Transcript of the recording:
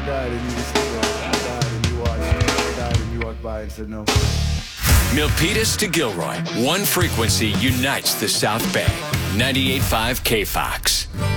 died and you just, I died and you watched. I died and you walked by and said no. Milpitas to Gilroy. One frequency unites the South Bay. 98.5 KFOX.